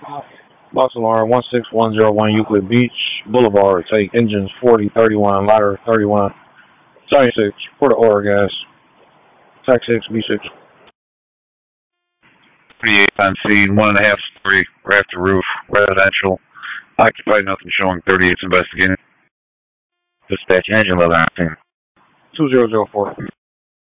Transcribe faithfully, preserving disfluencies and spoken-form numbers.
Box alarm one six one zero one Euclid Beach Boulevard. Take engines forty thirty-one, ladder thirty-one, seventy-six. Port of order gas. Tax six, B six. thirty-eight on scene, one and a half story, rafter roof, residential. Occupied, nothing showing. thirty-eight's investigating. Dispatch engine level acting. two zero zero four.